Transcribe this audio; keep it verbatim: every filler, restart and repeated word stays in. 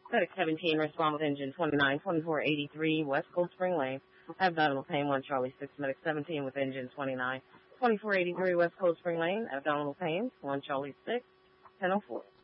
FedEx seventeen, respond with engine twenty-nine, twenty-four eighty-three, West Cold Spring Lane. Abdominal pain, one Charlie six, Medic seventeen with engine twenty-nine, twenty-four eighty-three, West Cold Spring Lane. Abdominal pain, one Charlie six, ten oh four.